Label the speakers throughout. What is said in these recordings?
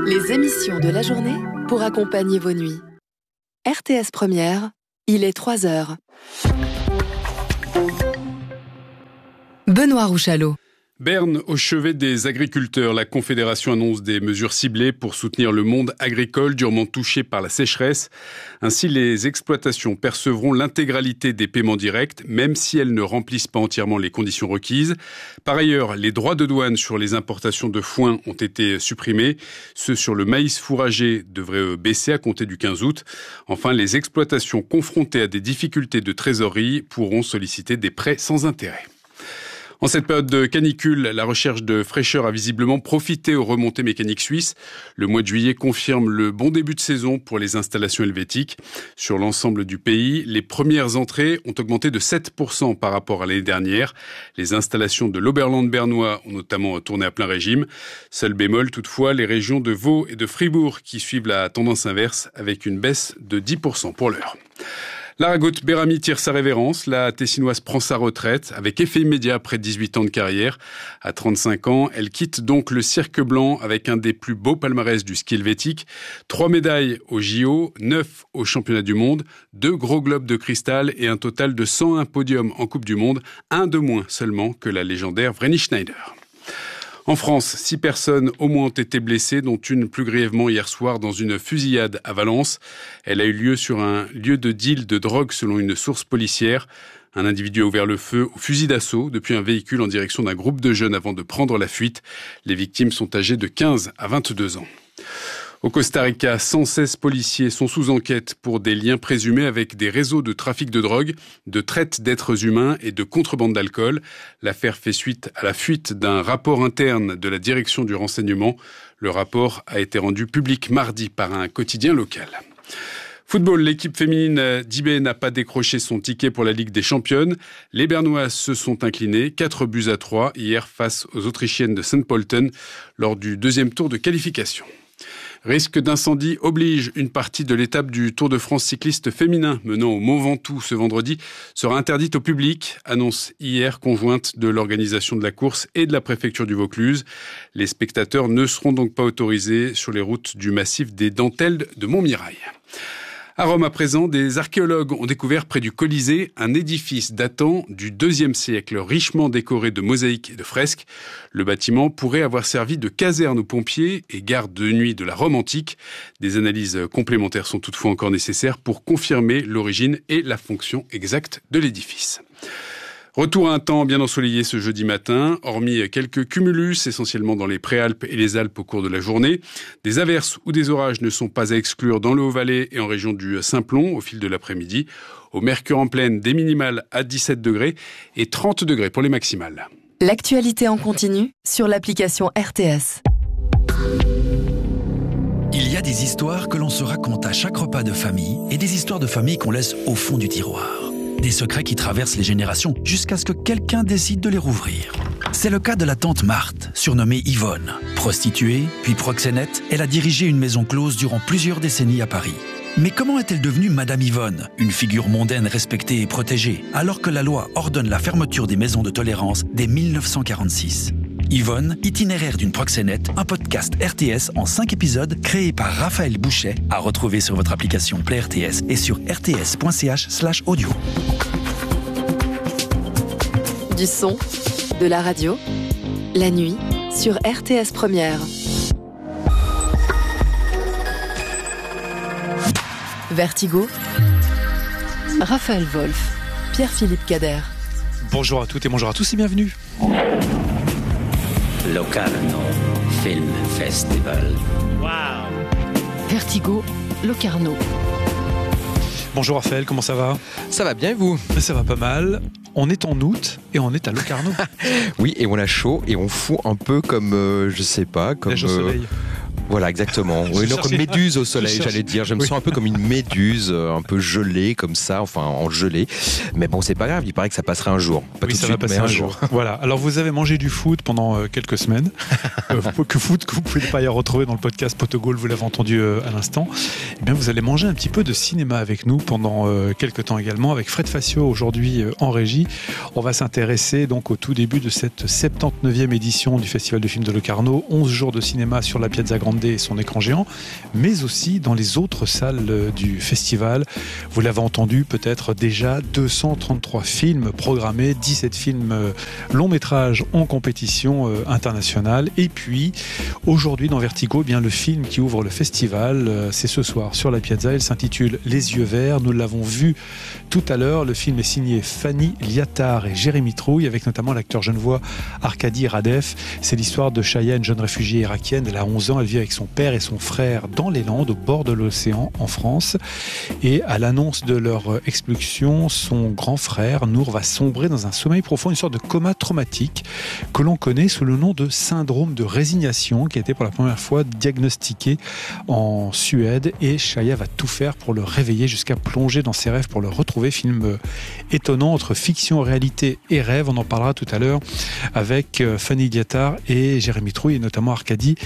Speaker 1: Les émissions de la journée pour accompagner vos nuits. RTS Première, il est 3h. Benoît Rouchalot.
Speaker 2: Berne au chevet des agriculteurs. La Confédération annonce des mesures ciblées pour soutenir le monde agricole durement touché par la sécheresse. Ainsi, les exploitations percevront l'intégralité des paiements directs, même si elles ne remplissent pas entièrement les conditions requises. Par ailleurs, les droits de douane sur les importations de foin ont été supprimés. Ceux sur le maïs fourragé devraient baisser à compter du 15 août. Enfin, les exploitations confrontées à des difficultés de trésorerie pourront solliciter des prêts sans intérêt. En cette période de canicule, la recherche de fraîcheur a visiblement profité aux remontées mécaniques suisses. Le mois de juillet confirme le bon début de saison pour les installations helvétiques. Sur l'ensemble du pays, les premières entrées ont augmenté de 7% par rapport à l'année dernière. Les installations de l'Oberland bernois ont notamment tourné à plein régime. Seul bémol toutefois, les régions de Vaud et de Fribourg qui suivent la tendance inverse avec une baisse de 10% pour l'heure. Laragot Bérami tire sa révérence. La Tessinoise prend sa retraite avec effet immédiat après 18 ans de carrière. À 35 ans, elle quitte donc le cirque blanc avec un des plus beaux palmarès du ski helvétique. 3 médailles aux JO, 9 aux championnats du monde, 2 gros globes de cristal et un total de 101 podiums en Coupe du Monde, un de moins seulement que la légendaire Vreni Schneider. En France, 6 personnes au moins ont été blessées, dont une plus grièvement hier soir dans une fusillade à Valence. Elle a eu lieu sur un lieu de deal de drogue selon une source policière. Un individu a ouvert le feu au fusil d'assaut depuis un véhicule en direction d'un groupe de jeunes avant de prendre la fuite. Les victimes sont âgées de 15 à 22 ans. Au Costa Rica, 116 policiers sont sous enquête pour des liens présumés avec des réseaux de trafic de drogue, de traite d'êtres humains et de contrebande d'alcool. L'affaire fait suite à la fuite d'un rapport interne de la direction du renseignement. Le rapport a été rendu public mardi par un quotidien local. Football, l'équipe féminine d'IB n'a pas décroché son ticket pour la Ligue des Championnes. Les Bernoises se sont inclinées 4-3 hier face aux Autrichiennes de St. Pölten lors du deuxième tour de qualification. Risque d'incendie oblige, une partie de l'étape du Tour de France cycliste féminin menant au Mont Ventoux ce vendredi sera interdite au public, annonce hier conjointe de l'organisation de la course et de la préfecture du Vaucluse. Les spectateurs ne seront donc pas autorisés sur les routes du massif des Dentelles de Montmirail. À Rome, à présent, des archéologues ont découvert près du Colisée un édifice datant du IIe siècle, richement décoré de mosaïques et de fresques. Le bâtiment pourrait avoir servi de caserne aux pompiers et garde de nuit de la Rome antique. Des analyses complémentaires sont toutefois encore nécessaires pour confirmer l'origine et la fonction exacte de l'édifice. Retour à un temps bien ensoleillé ce jeudi matin, hormis quelques cumulus, essentiellement dans les Préalpes et les Alpes au cours de la journée. Des averses ou des orages ne sont pas à exclure dans le Haut-Valais et en région du Simplon au fil de l'après-midi. Au mercure en pleine, des minimales à 17 degrés et 30 degrés pour les maximales.
Speaker 1: L'actualité en continu sur l'application RTS.
Speaker 3: Il y a des histoires que l'on se raconte à chaque repas de famille et des histoires de famille qu'on laisse au fond du tiroir. Des secrets qui traversent les générations jusqu'à ce que quelqu'un décide de les rouvrir. C'est le cas de la tante Marthe, surnommée Yvonne. Prostituée, puis proxénète, elle a dirigé une maison close durant plusieurs décennies à Paris. Mais comment est-elle devenue Madame Yvonne, une figure mondaine respectée et protégée, alors que la loi ordonne la fermeture des maisons de tolérance dès 1946 ? Yvonne, itinéraire d'une proxénète, un podcast RTS en 5 épisodes créé par Raphaël Bouchet, à retrouver sur votre application Play RTS et sur rts.ch/audio.
Speaker 1: Du son, de la radio, la nuit sur RTS Première. Vertigo, Raphaël Wolf, Pierre-Philippe Cader.
Speaker 4: Bonjour à toutes et bonjour à tous et bienvenue.
Speaker 5: Locarno Film Festival.
Speaker 6: Wow.
Speaker 7: Vertigo, Locarno.
Speaker 4: Bonjour Raphaël, comment ça va ?
Speaker 8: Ça va bien et vous ?
Speaker 4: Ça va pas mal. On est en août et on est à Locarno.
Speaker 8: Oui, et on a chaud et on fout un peu comme, je sais pas, comme...
Speaker 4: Neige au soleil.
Speaker 8: Voilà, exactement. Oui, donc comme méduse au soleil, j'allais dire. Je me
Speaker 4: Oui.
Speaker 8: sens un peu comme une méduse, un peu gelée, comme ça, enfin en gelée. Mais bon, c'est pas grave, il paraît que ça passera un jour. Pas
Speaker 4: Oui,
Speaker 8: tout de
Speaker 4: ça
Speaker 8: suite,
Speaker 4: va passer
Speaker 8: mais
Speaker 4: un jour. Voilà. Alors, vous avez mangé du foot pendant quelques semaines. Que foot que vous pouvez pas y retrouver dans le podcast Potogol, vous l'avez entendu à l'instant. Eh bien, vous allez manger un petit peu de cinéma avec nous pendant quelques temps également, avec Fred Facio aujourd'hui en régie. On va s'intéresser donc au tout début de cette 79e édition du Festival de films de Locarno. 11 jours de cinéma sur la Piazza Grande Grande et son écran géant, mais aussi dans les autres salles du festival. Vous l'avez entendu peut-être déjà, 233 films programmés, 17 films longs métrages en compétition internationale. Et puis, aujourd'hui dans Vertigo, bien le film qui ouvre le festival, c'est ce soir sur la Piazza. Il s'intitule Les yeux verts. Nous l'avons vu tout à l'heure. Le film est signé Fanny Liattard et Jérémy Trouille, avec notamment l'acteur genevois Arkady Radev. C'est l'histoire de Shaya, une jeune réfugiée irakienne. Elle a 11 ans. Elle vit avec son père et son frère dans les Landes, au bord de l'océan, en France. Et à l'annonce de leur expulsion, son grand frère, Nour, va sombrer dans un sommeil profond, une sorte de coma traumatique que l'on connaît sous le nom de syndrome de résignation, qui a été pour la première fois diagnostiqué en Suède. Et Shaya va tout faire pour le réveiller jusqu'à plonger dans ses rêves pour le retrouver. Film étonnant entre fiction, réalité et rêve. On en parlera tout à l'heure avec Fanny Liattard et Jérémy Trouille, et notamment Arkady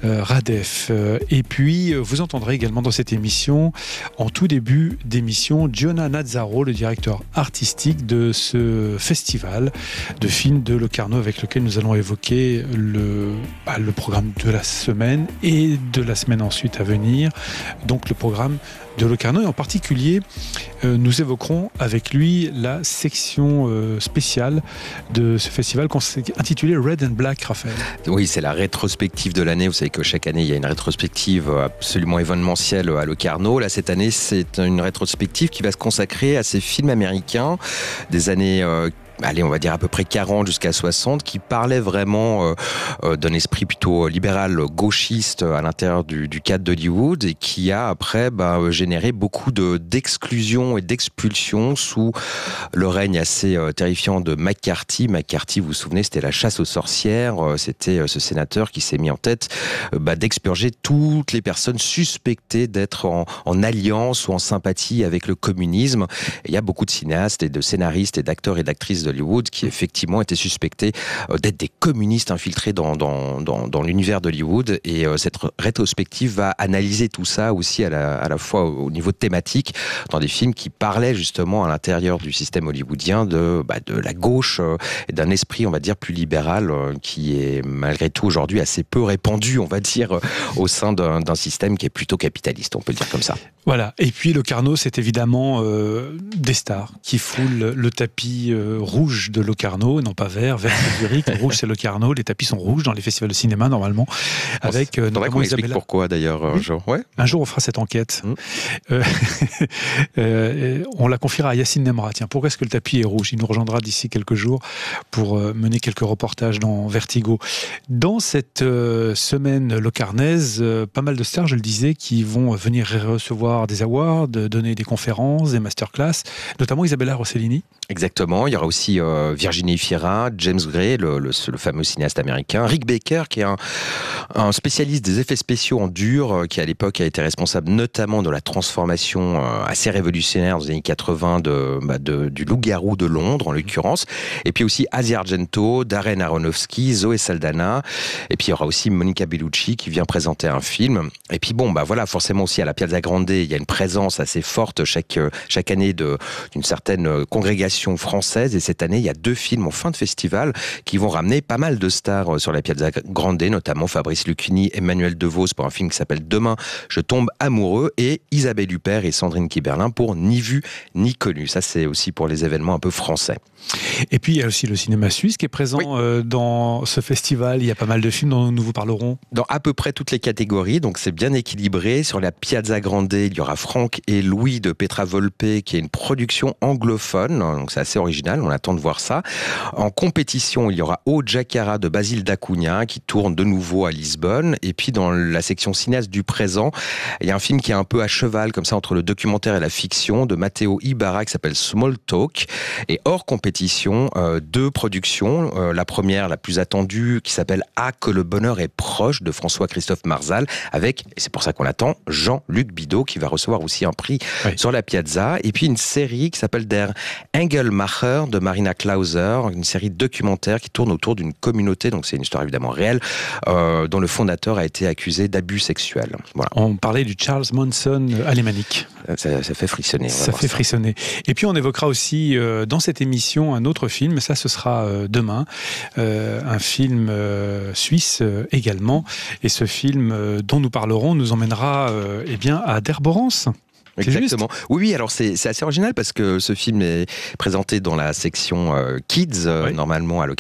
Speaker 4: Radev. Et puis, vous entendrez également dans cette émission, en tout début d'émission, Giona Nazzaro, le directeur artistique de ce festival de films de Locarno, avec lequel nous allons évoquer le programme de la semaine et de la semaine ensuite à venir. Donc le programme de Locarno, et en particulier nous évoquerons avec lui la section spéciale de ce festival intitulée Red and Black, Raphaël.
Speaker 8: Oui, c'est la rétrospective de l'année. Vous savez que chaque année il y a une rétrospective absolument événementielle à Locarno. Là, cette année, c'est une rétrospective qui va se consacrer à ces films américains des années on va dire à peu près 40 jusqu'à 60, qui parlaient vraiment d'un esprit plutôt libéral, gauchiste à l'intérieur du cadre d'Hollywood, et qui a après généré beaucoup d'exclusion et d'expulsion sous le règne assez terrifiant de McCarthy. McCarthy, vous vous souvenez, c'était la chasse aux sorcières. C'était ce sénateur qui s'est mis en tête d'expurger toutes les personnes suspectées d'être en alliance ou en sympathie avec le communisme. Et il y a beaucoup de cinéastes et de scénaristes et d'acteurs et d'actrices d'Hollywood qui effectivement étaient suspectés d'être des communistes infiltrés dans l'univers d'Hollywood, et cette rétrospective va analyser tout ça aussi à la fois au niveau thématique, dans des films qui parlaient justement à l'intérieur du système hollywoodien de la gauche et d'un esprit, on va dire, plus libéral qui est malgré tout aujourd'hui assez peu répandu, on va dire, au sein d'un système qui est plutôt capitaliste, on peut le dire comme ça.
Speaker 4: Voilà, et puis Locarno, c'est évidemment des stars qui foulent le tapis rouge de Locarno, non pas vert, vert c'est Zurich, rouge c'est Locarno, les tapis sont rouges dans les festivals de cinéma normalement. Avec
Speaker 8: qu'on explique pourquoi d'ailleurs un jour. Ouais.
Speaker 4: Un jour on fera cette enquête. On la confiera à Yacine Nemra. Tiens, pourquoi est-ce que le tapis est rouge? Il nous rejoindra d'ici quelques jours pour mener quelques reportages dans Vertigo. Dans cette semaine locarnaise, pas mal de stars, je le disais, qui vont venir recevoir des awards, donner des conférences, des masterclass, notamment Isabella Rossellini.
Speaker 8: Exactement, il y aura aussi Virginie Fira, James Gray, le fameux cinéaste américain, Rick Baker, qui est un spécialiste des effets spéciaux en dur, qui à l'époque a été responsable notamment de la transformation assez révolutionnaire dans les années 80 du Loup-garou de Londres en l'occurrence, et puis aussi Asia Argento, Darren Aronofsky, Zoé Saldana, et puis il y aura aussi Monica Bellucci qui vient présenter un film, et puis forcément aussi à la Piazza Grande, il y a une présence assez forte chaque année d'une certaine congrégation française, et cette année il y a 2 films en fin de festival qui vont ramener pas mal de stars sur la Piazza Grande, notamment Fabrice Lucchini, Emmanuel DeVos pour un film qui s'appelle Demain je tombe amoureux, et Isabelle Huppert et Sandrine Kiberlin pour Ni vu ni connu. Ça, c'est aussi pour les événements un peu français.
Speaker 4: Et puis il y a aussi le cinéma suisse qui est présent dans ce festival. Il y a pas mal de films dont nous vous parlerons.
Speaker 8: Dans à peu près toutes les catégories, donc c'est bien équilibré. Sur la Piazza Grande, il y aura Franck et Louis de Petra Volpe, qui est une production anglophone, donc c'est assez original, on attend de voir ça. En compétition, il y aura O Jacara de Basile Dacunha, qui tourne de nouveau à Lisbonne. Et puis dans la section cinéaste du présent, il y a un film qui est un peu à cheval comme ça entre le documentaire et la fiction de Matteo Ibarra, qui s'appelle Small Talk. Et hors compétition, 2 productions. La première, la plus attendue, qui s'appelle Ah, que le bonheur est proche, de François-Christophe Marzal, avec, et c'est pour ça qu'on l'attend, Jean-Luc Bidault, qui va recevoir aussi un prix sur la Piazza. Et puis une série qui s'appelle Der Engelmacher de Marina Klauser, une série documentaire qui tourne autour d'une communauté, donc c'est une histoire évidemment réelle, dont le fondateur a été accusé d'abus sexuels. Voilà.
Speaker 4: On parlait du Charles Manson alémanique.
Speaker 8: Ça fait frissonner.
Speaker 4: Ça fait frissonner. Et puis on évoquera aussi dans cette émission un autre film, ça ce sera demain, un film suisse également. Et ce film dont nous parlerons nous emmènera à Derborance.
Speaker 8: Exactement. Oui, alors c'est assez original parce que ce film est présenté dans la section Kids, normalement à